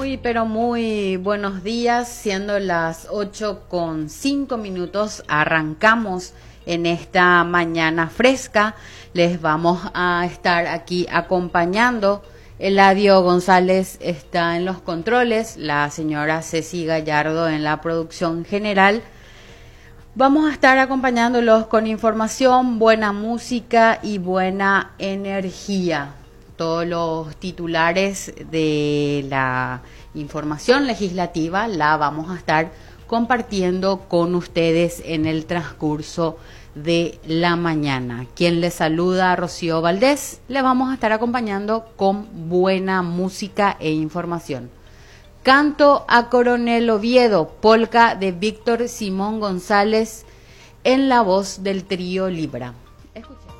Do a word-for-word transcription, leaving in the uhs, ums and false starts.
Muy, pero muy buenos días, siendo las ocho con cinco minutos, arrancamos en esta mañana fresca. Les vamos a estar aquí acompañando. Eladio González está en los controles, la señora Ceci Gallardo en la producción general. Vamos a estar acompañándolos con información, buena música y buena energía. Todos los titulares de la información legislativa la vamos a estar compartiendo con ustedes en el transcurso de la mañana. Quien les saluda, Rocío Valdés, le vamos a estar acompañando con buena música e información. Canto a Coronel Oviedo, polca de Víctor Simón González en la voz del trío Libra. Escuchen.